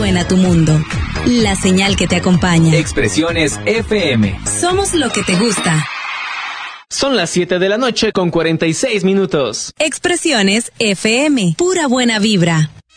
suena tu mundo. La señal que te acompaña. Expresiones FM. Somos lo que te gusta. Son las 7 de la noche con 46 minutos. Expresiones FM. Pura buena vibra.